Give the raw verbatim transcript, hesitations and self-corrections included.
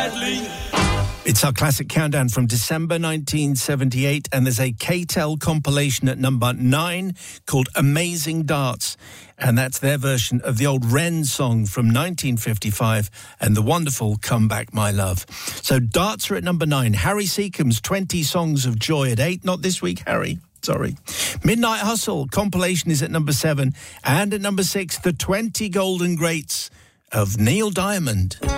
badly. It's our classic countdown from December nineteen seventy-eight, and there's a K T E L compilation at number nine called Amazing Darts, and that's their version of the old Wren song from nineteen fifty-five and the wonderful Come Back My Love. So Darts are at number nine. Harry Seacombe's twenty Songs of Joy at eight. Not this week, Harry. Sorry. Midnight Hustle compilation is at number seven, and at number six, the twenty Golden Greats of Neil Diamond.